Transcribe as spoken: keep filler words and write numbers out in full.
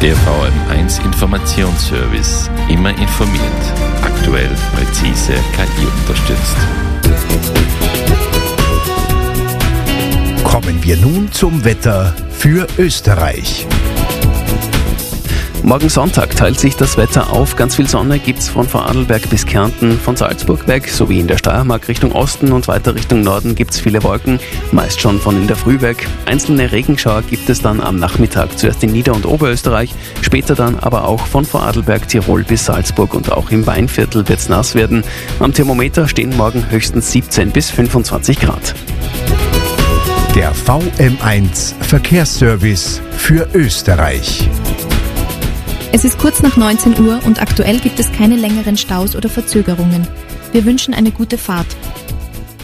Der V M eins Informationsservice. Immer informiert. Aktuell, präzise, K I unterstützt. Kommen wir nun zum Wetter für Österreich. Morgen Sonntag teilt sich das Wetter auf. Ganz viel Sonne gibt's von Vorarlberg bis Kärnten, von Salzburg weg, sowie in der Steiermark Richtung Osten und weiter Richtung Norden gibt's viele Wolken, meist schon von in der Früh weg. Einzelne Regenschauer gibt es dann am Nachmittag, zuerst in Nieder- und Oberösterreich, später dann aber auch von Vorarlberg, Tirol bis Salzburg und auch im Weinviertel wird's nass werden. Am Thermometer stehen morgen höchstens siebzehn bis fünfundzwanzig Grad. Der V M eins Verkehrsservice für Österreich. Es ist kurz nach neunzehn Uhr und aktuell gibt es keine längeren Staus oder Verzögerungen. Wir wünschen eine gute Fahrt.